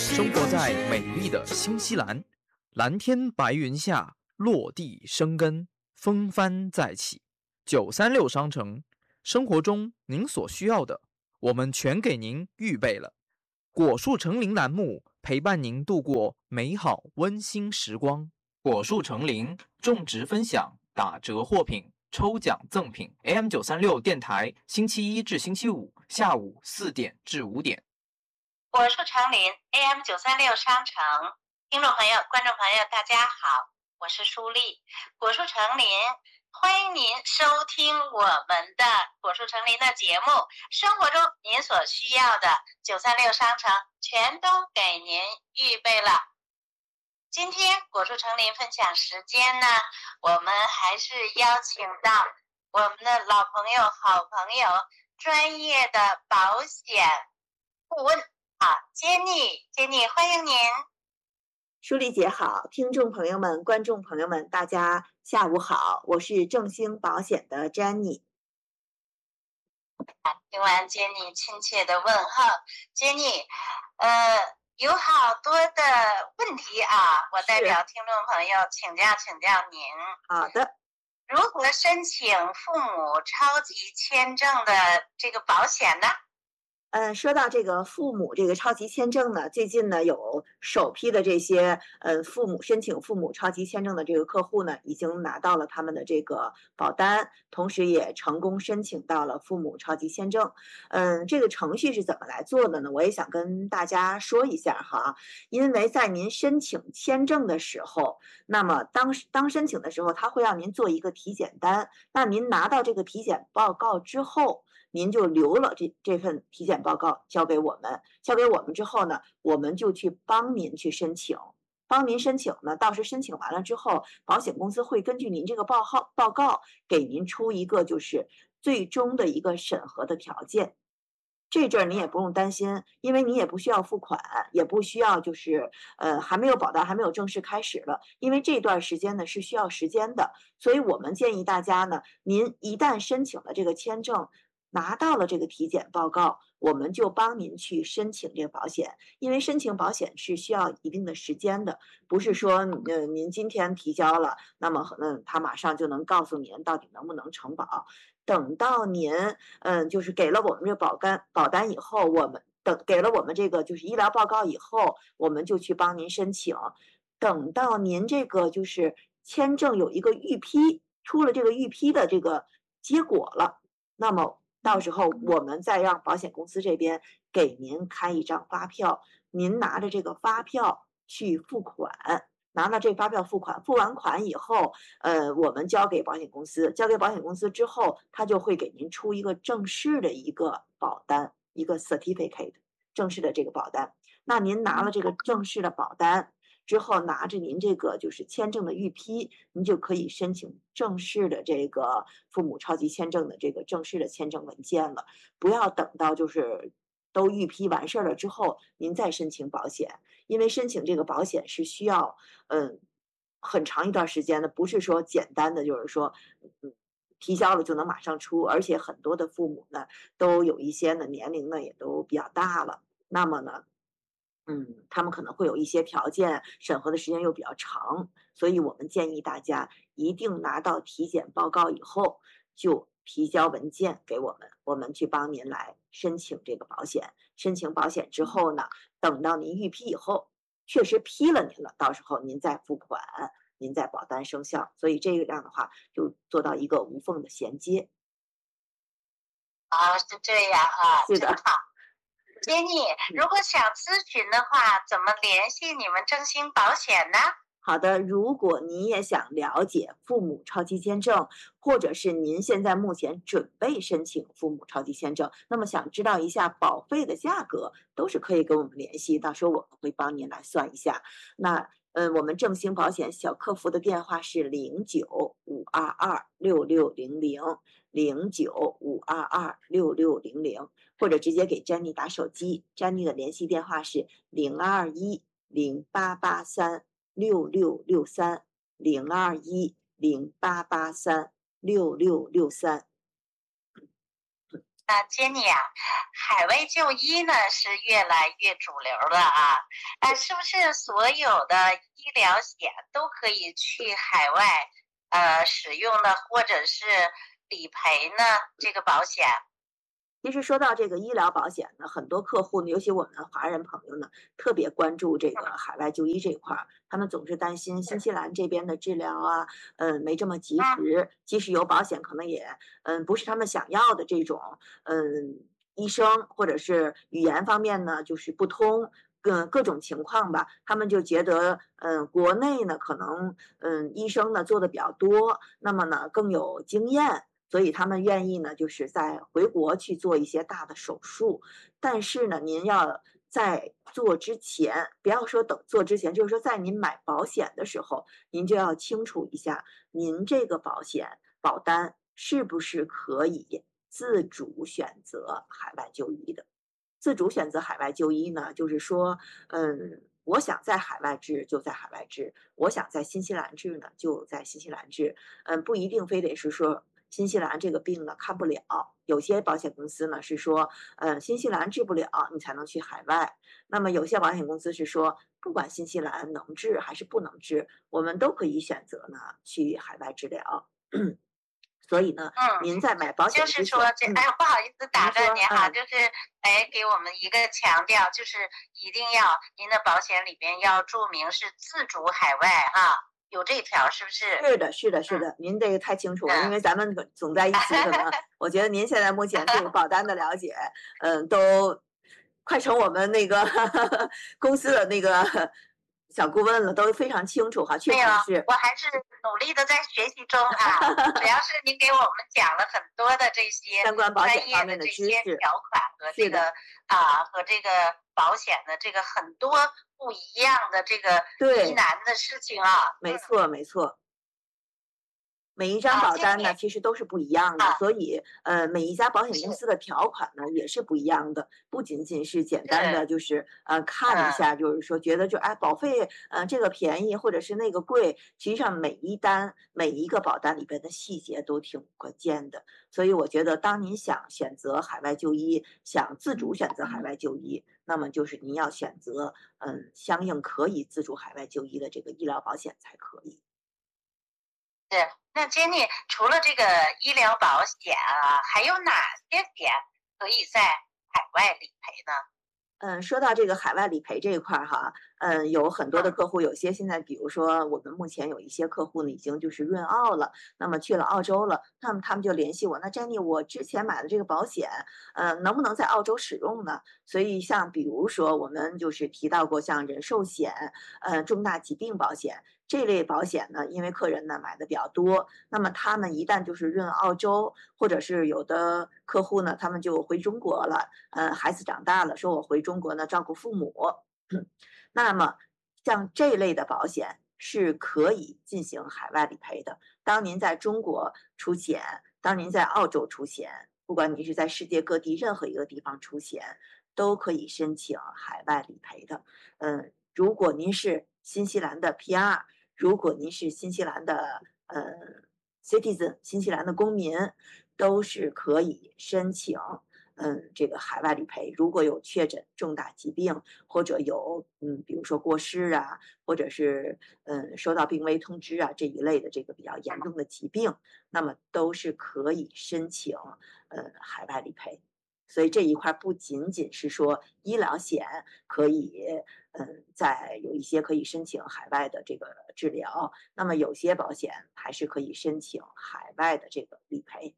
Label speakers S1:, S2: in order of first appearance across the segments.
S1: 生活在美丽的新西兰，蓝天白云下，落地生根，风帆再起。936商城，生活中您所需要的，我们全给您预备了。果树成林栏目陪伴您度过美好温馨时光。果树成林种植分享打折货品。抽奖赠品 AM936 电台，星期一至星期五下午4点至5点。
S2: 果树成林 AM936 商城，听众朋友、观众朋友，大家好，我是舒丽。果树成林，欢迎您收听我们的果树成林的节目。生活中您所需要的936商城全都给您预备了。今天果树成林分享时间呢，我们还是邀请到我们的老朋友、好朋友，专业的保险顾问Jenny，欢迎您。
S3: 舒丽姐好，听众朋友们、观众朋友们，大家下午好，我是正兴保险的 Jenny。
S2: 听完 Jenny 亲切的问候 ，Jenny，有好多的问题啊，我代表听众朋友请教您。
S3: 好的。
S2: 如何申请父母超级签证的这个保险呢？
S3: 说到这个父母这个超级签证呢，最近呢有首批的这些申请父母超级签证的这个客户呢，已经拿到了他们的这个保单，同时也成功申请到了父母超级签证。这个程序是怎么来做的呢？我也想跟大家说一下哈，因为在您申请签证的时候，那么当申请的时候，他会让您做一个体检单，那您拿到这个体检报告之后，您就留了这份体检报告交给我们之后呢，我们就去帮您去申请。帮您申请呢，到时申请完了之后，保险公司会根据您这个报告给您出一个就是最终的一个审核的条件。这阵儿您也不用担心，因为你也不需要付款，也不需要就是还没有保单还没有正式开始了，因为这段时间呢是需要时间的，所以我们建议大家呢，您一旦申请了这个签证，拿到了这个体检报告，我们就帮您去申请这个保险，因为申请保险是需要一定的时间的，不是说您今天提交了，那么他马上就能告诉您到底能不能承保。等到您就是给了我们这保单以后，给了我们这个就是医疗报告以后，我们就去帮您申请。等到您这个就是签证有一个预批，出了这个预批的这个结果了，那么到时候我们再让保险公司这边给您开一张发票，您拿着这个发票去付款，拿到这发票付款，付完款以后，我们交给保险公司之后，他就会给您出一个正式的一个保单，一个 certificate 正式的这个保单。那您拿了这个正式的保单之后，拿着您这个就是签证的预批，您就可以申请正式的这个父母超级签证的这个正式的签证文件了。不要等到就是都预批完事儿了之后，您再申请保险，因为申请这个保险是需要很长一段时间的，不是说简单的就是说提交了就能马上出，而且很多的父母呢都有一些呢年龄呢也都比较大了，那么呢他们可能会有一些条件，审核的时间又比较长，所以我们建议大家一定拿到体检报告以后就提交文件给我们，我们去帮您来申请这个保险。申请保险之后呢，等到您预批以后，确实批了您了，到时候您再付款，您再保单生效，所以这样的话就做到一个无缝的衔接。
S2: 是这样啊，
S3: 是的。
S2: 真好。Jenny，如果想咨询的话，怎么联系你们正兴保险呢？
S3: 好的，如果你也想了解父母超级签证，或者是您现在目前准备申请父母超级签证，那么想知道一下保费的价格，都是可以跟我们联系，到时候我们会帮您来算一下。那我们正兴保险小客服的电话是0952260000，0952260000，或者直接给 Jenny 打手机 ，Jenny 的联系电话是02108836663，02108836663。
S2: Jenny 啊，海外就医呢是越来越主流了啊，是不是所有的医疗险都可以去海外使用呢，或者是理赔呢？这个保险？
S3: 其实说到这个医疗保险呢，很多客户呢，尤其我们华人朋友呢，特别关注这个海外就医这一块儿，他们总是担心新西兰这边的治疗啊，没这么及时，即使有保险，可能也不是他们想要的这种，医生或者是语言方面呢，就是不通。各种情况吧，他们就觉得，国内呢可能，医生呢做的比较多，那么呢更有经验，所以他们愿意呢，就是在回国去做一些大的手术。但是呢，您要在做之前，不要说等做之前，就是说在您买保险的时候，您就要清楚一下，您这个保险保单是不是可以自主选择海外就医的。自主选择海外就医呢，就是说，我想在海外治就在海外治，我想在新西兰治呢就在新西兰治，不一定非得是说新西兰这个病呢看不了，有些保险公司呢是说，新西兰治不了，你才能去海外。那么有些保险公司是说，不管新西兰能治还是不能治，我们都可以选择呢去海外治疗。所以呢，您在买保险
S2: 就是说不好意思打断您哈，就是给我们一个强调，就是一定要您的保险里边要注明是自主海外啊，有这条是不是？
S3: 是的，是的，是的，您这个太清楚了，因为咱们总在一起，可能我觉得您现在目前对保单的了解，都快成我们那个公司的那个小顾问了，都非常清楚哈，确实是。
S2: 我还是努力的在学习中啊，主要是您给我们讲了很多的这些
S3: 相关保险方面
S2: 的
S3: 知识、
S2: 条款和这个和这个保险的这个很多不一样的这个疑难的事情啊。
S3: 没错，没错。每一张保单呢，其实都是不一样的，所以每一家保险公司的条款呢也是不一样的，不仅仅是简单的就是看一下，就是说觉得就保费这个便宜或者是那个贵，实际上每一个保单里边的细节都挺关键的，所以我觉得当您想选择海外就医，想自主选择海外就医，那么就是您要选择相应可以自主海外就医的这个医疗保险才可以。
S2: 是，那 Jenny 除了这个医疗保险啊，还有哪些险可以在海外理赔呢？
S3: 说到这个海外理赔这一块儿哈，有很多的客户，有些现在比如说我们目前有一些客户呢，已经就是润澳了，那么去了澳洲了，那么他们就联系我，那 Jenny 我之前买的这个保险，能不能在澳洲使用呢？所以像比如说我们就是提到过像人寿险，重大疾病保险。这类保险呢，因为客人呢买的比较多，那么他们一旦就是润澳洲，或者是有的客户呢，他们就回中国了，孩子长大了，说我回中国呢照顾父母，那么像这类的保险是可以进行海外理赔的。当您在中国出险，当您在澳洲出险，不管你是在世界各地任何一个地方出险，都可以申请海外理赔的。如果您是新西兰的 PR。如果您是新西兰的citizen， 新西兰的公民，都是可以申请这个海外理赔。如果有确诊重大疾病，或者有比如说过世啊，或者是收到病危通知啊这一类的这个比较严重的疾病，那么都是可以申请海外理赔。所以这一块不仅仅是说医疗险可以，在有一些可以申请海外的这个治疗，那么有些保险还是可以申请海外的这个理赔。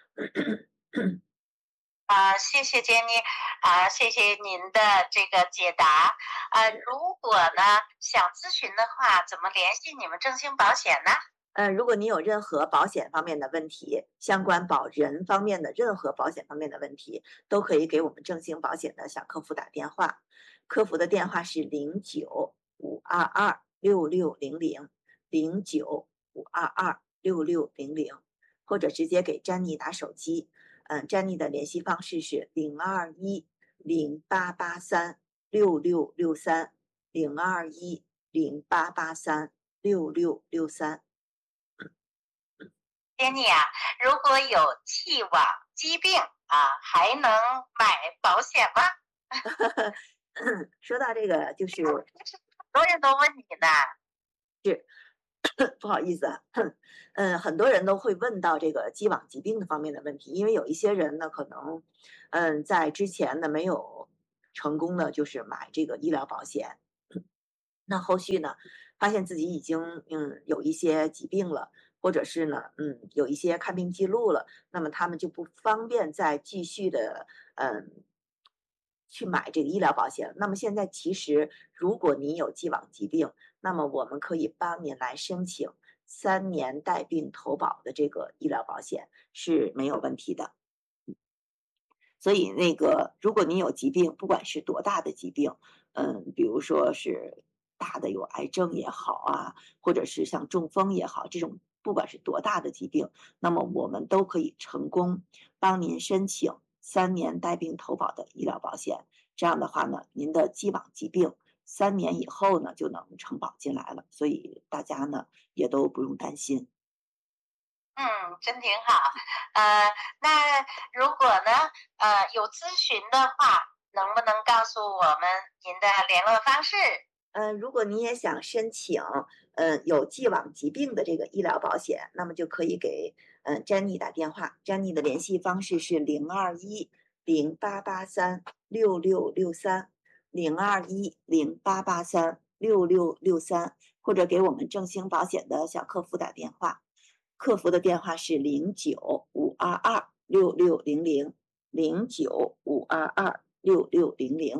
S2: 谢谢 Jenny 谢谢您的这个解答如果呢想咨询的话，怎么联系你们正兴保险呢？
S3: 如果您有任何保险方面的问题，相关保人方面的任何保险方面的问题，都可以给我们正兴保险的小客服打电话，客服的电话是09522600，09522600，或者直接给詹妮打手机，詹妮的联系方式是02108836663，02108836663。
S2: Jenny 如果有既往疾病还能买保险吗？
S3: 说到这个，就是
S2: 很多人都问你呢。
S3: 不好意思啊，很多人都会问到这个既往疾病的方面的问题，因为有一些人呢，可能，在之前呢没有成功的就是买这个医疗保险，那后续呢，发现自己已经有一些疾病了，或者是呢有一些看病记录了，那么他们就不方便再继续的去买这个医疗保险。那么现在其实如果你有既往疾病，那么我们可以帮您来申请3年带病投保的这个医疗保险是没有问题的。所以那个，如果你有疾病，不管是多大的疾病，比如说是大的有癌症也好啊，或者是像中风也好，这种不管是多大的疾病，那么我们都可以成功帮您申请3年带病投保的医疗保险。这样的话呢，您的既往疾病3年以后呢就能承保进来了，所以大家呢也都不用担心。
S2: 真挺好。那如果呢，有咨询的话，能不能告诉我们您的联络方式？
S3: 如果你也想申请，有既往疾病的这个医疗保险，那么就可以给Jenny 打电话，Jenny 的联系方式是02108836663，02108836663，或者给我们正兴保险的小客服打电话，客服的电话是09522600，09522600。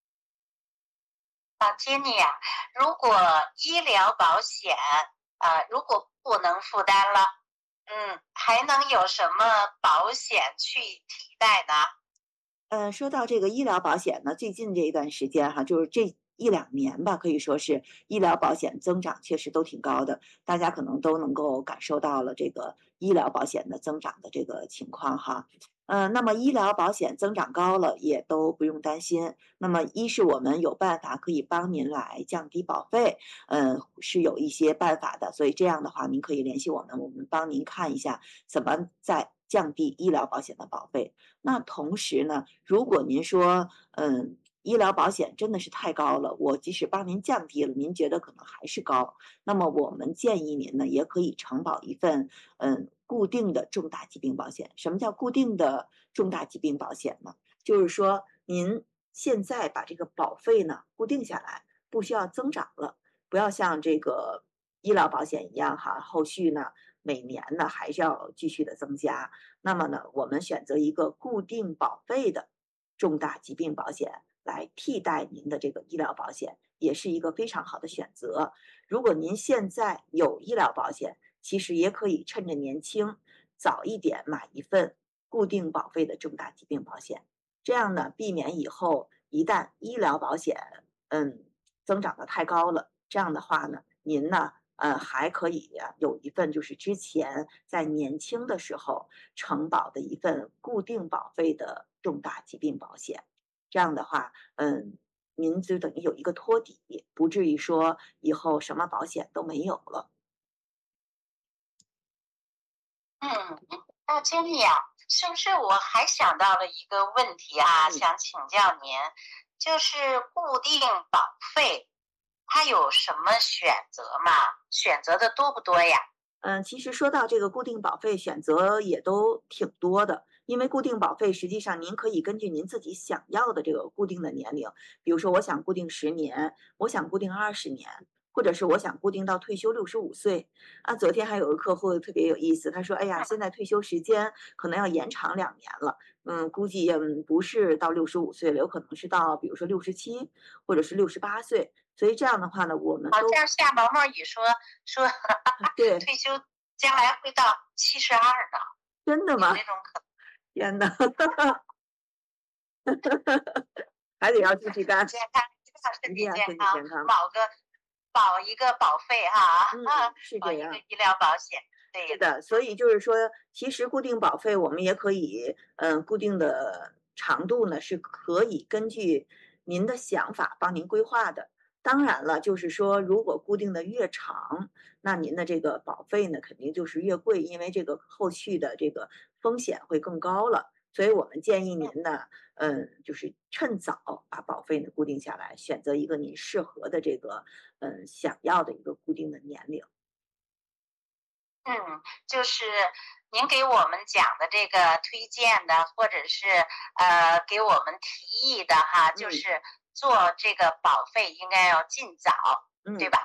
S2: Jenny 如果医疗保险如果不能负担了，还能有什么保险去替代呢？
S3: 说到这个医疗保险呢，最近这一段时间哈，就是这1-2年吧，可以说是医疗保险增长确实都挺高的，大家可能都能够感受到了这个医疗保险的增长的这个情况哈。那么医疗保险增长高了，也都不用担心。那么一是我们有办法可以帮您来降低保费，是有一些办法的，所以这样的话，您可以联系我们，我们帮您看一下怎么在降低医疗保险的保费。那同时呢，如果您说，医疗保险真的是太高了，我即使帮您降低了，您觉得可能还是高，那么我们建议您呢，也可以承保一份，固定的重大疾病保险。什么叫固定的重大疾病保险呢？就是说您现在把这个保费呢固定下来，不需要增长了，不要像这个医疗保险一样哈，后续呢每年呢还是要继续的增加。那么呢，我们选择一个固定保费的重大疾病保险来替代您的这个医疗保险，也是一个非常好的选择。如果您现在有医疗保险，其实也可以趁着年轻，早一点买一份固定保费的重大疾病保险。这样呢，避免以后一旦医疗保险增长的太高了，这样的话呢，您呢还可以有一份就是之前在年轻的时候承保的一份固定保费的重大疾病保险。这样的话，您就等于有一个托底，不至于说以后什么保险都没有了。
S2: 那Jenny是不是我还想到了一个问题想请教您，就是固定保费，它有什么选择吗？选择的多不多呀？
S3: 其实说到这个固定保费，选择也都挺多的。因为固定保费，实际上您可以根据您自己想要的这个固定的年龄，比如说我想固定10年，我想固定20年，或者是我想固定到退休65岁。昨天还有个客户特别有意思，他说：“哎呀，现在退休时间可能要延长2年了，估计也不是到65岁了，有可能是到比如说67或者是68岁。”所以这样的话呢，我们
S2: 好
S3: 都
S2: 像夏毛毛雨说
S3: 对，
S2: 退休将来会到72呢，
S3: 真的吗？
S2: 有这种可能。
S3: 天哪，还得要继续干，
S2: 健康，身
S3: 一定要
S2: 体健康，
S3: 身体健康。
S2: 保一个保费
S3: 是
S2: 保一个
S3: 这样。
S2: 医疗保险。对
S3: 是的，所以就是说，其实固定保费我们也可以，固定的长度呢是可以根据您的想法帮您规划的。 当然了，就是说如果固定的越长，那您的这个保费呢，肯定就是越贵，因为这个后续的这个风险会更高了。所以我们建议您呢，就是趁早把保费呢固定下来，选择一个您适合的这个，想要的一个固定的年龄。
S2: 就是您给我们讲的这个推荐的，或者是给我们提议的哈，就
S3: 嗯
S2: 是做这个保费应该要尽早，
S3: 嗯。
S2: 对吧？